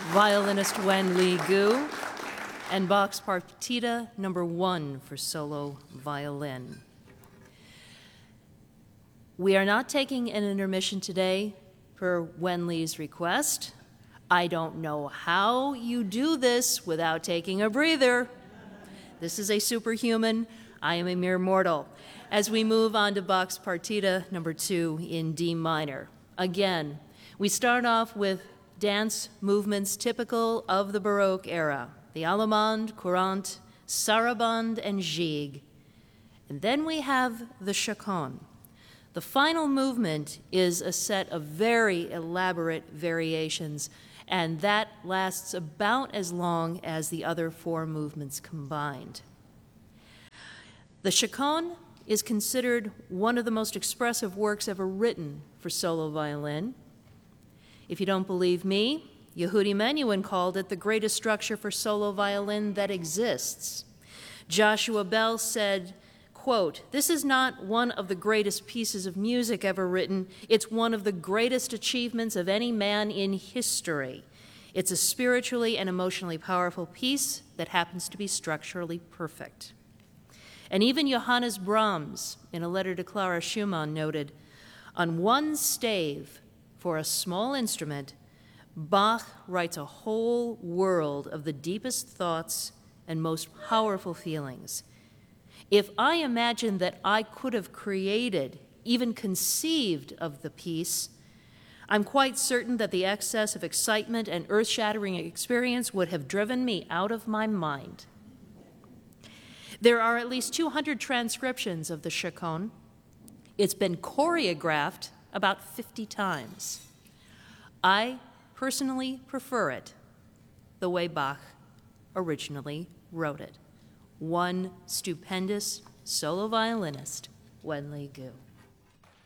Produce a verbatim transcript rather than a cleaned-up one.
violinist Wen Li Gu, and Bach's Partita number one for solo violin. We are not taking an intermission today per Wen Li's request. I don't know how you do this without taking a breather. This is a superhuman. I am a mere mortal. As we move on to Bach's Partita number two in D minor. Again, we start off with dance movements typical of the Baroque era, the Allemande, Courante, Sarabande, and Gigue. And then we have the chaconne. The final movement is a set of very elaborate variations, and that lasts about as long as the other four movements combined. The chaconne is considered one of the most expressive works ever written for solo violin. If you don't believe me, Yehudi Menuhin called it the greatest structure for solo violin that exists. Joshua Bell said, quote, "This is not one of the greatest pieces of music ever written. It's one of the greatest achievements of any man in history. It's a spiritually and emotionally powerful piece that happens to be structurally perfect." And even Johannes Brahms, in a letter to Clara Schumann, noted, "On one stave for a small instrument, Bach writes a whole world of the deepest thoughts and most powerful feelings. If I imagine that I could have created, even conceived of the piece, I'm quite certain that the excess of excitement and earth-shattering experience would have driven me out of my mind." There are at least two hundred transcriptions of the chaconne. It's been choreographed about fifty times. I personally prefer it the way Bach originally wrote it. One stupendous solo violinist, Wen Li Gu.